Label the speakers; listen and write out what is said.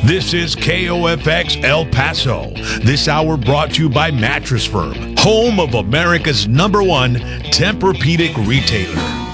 Speaker 1: This is KOFX El Paso. This hour brought to you by Mattress Firm, home of America's #1 Tempur-Pedic retailer.